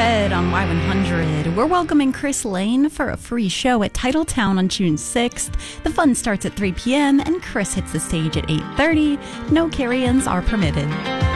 Fed on Y100. We're welcoming Chris Lane for a free show at Titletown on June 6th. The fun starts at 3 p.m. and Chris hits the stage at 8:30. No carry-ins are permitted.